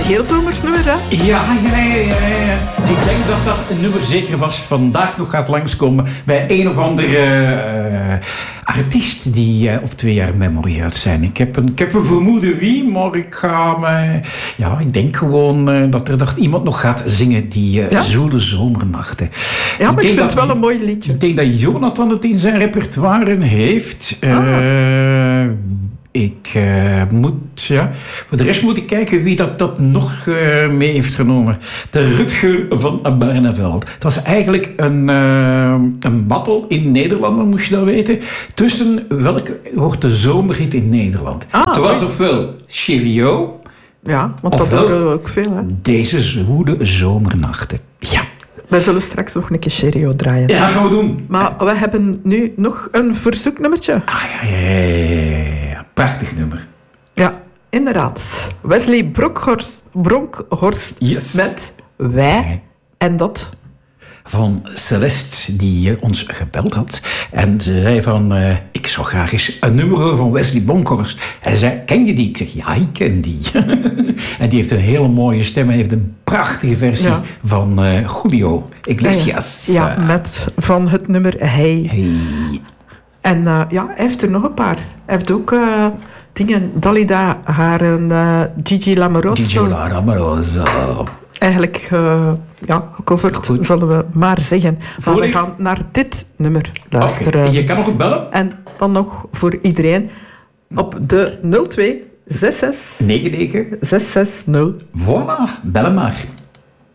heel zomers nummer, hè? Ja. Ik denk dat dat een nummer zeker was vandaag nog gaat langskomen bij een of andere artiest die op 2 jaar memory gaat zijn. Ik heb een vermoeden wie, maar ik denk gewoon dat er iemand nog gaat zingen die zoele zomernachten. Ja, maar ik vind het wel een mooi liedje. Ik denk dat Jonathan het in zijn repertoire heeft. Voor de rest moet ik kijken wie dat nog mee heeft genomen. De Rutger van Barneveld. Het was eigenlijk een battle in Nederland, moest je dat weten, tussen welke wordt de zomerhit in Nederland. Het was ofwel Cheerio. Ja, want dat horen we ook veel, hè? Deze zwoede zomernachten. Ja. Wij zullen straks nog een keer Cheerio draaien. Ja, dat gaan we doen. Maar we hebben nu nog een verzoeknummertje. Ja. Prachtig nummer. Ja, inderdaad. Wesley Bronkhorst Yes. met Wij en dat... Van Celeste, die ons gebeld had. En ze zei van, ik zou graag eens een nummer horen van Wesley Bronkhorst. Hij zei, ken je die? Ik zeg, ja, ik ken die. En die heeft een hele mooie stem. Hij heeft een prachtige versie van Julio Iglesias. Ja, van het nummer Hey. En hij heeft er nog een paar. Hij heeft ook dingen, Dalida, haar en Gigi Lamoroso. Eigenlijk gecoverd, zullen we maar zeggen. Maar we gaan naar dit nummer luisteren. Okay. Je kan nog bellen. En dan nog voor iedereen op de 02 66 99 660. Voilà, bellen maar.